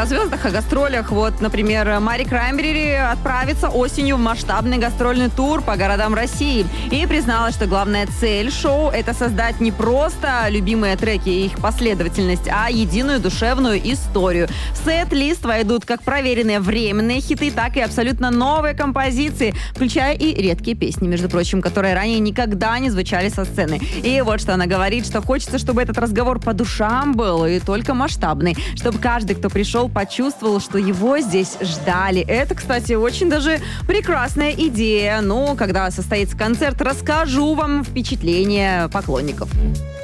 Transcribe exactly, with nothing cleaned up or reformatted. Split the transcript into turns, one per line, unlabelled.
о звездах, о гастролях. Вот, например, Мари Краймбрери отправится осенью в масштабный гастрольный тур по городам России. И призналась, что главная цель шоу – это создать не просто любимые треки и их последовательность, а единую душевную историю. В сет-лист войдут как проверенные временные хиты, так и абсолютно новые композиции, включая и редкие песни, между прочим, которые ранее никогда не звучали со сцены. И вот что она говорит, что хочется, чтобы этот разговор по душам был и только масштабный, чтобы каждый, кто пришел, почувствовал, что его здесь ждали. Это, кстати, очень даже прекрасная идея. Ну, когда состоится концерт, расскажу вам впечатления поклонников.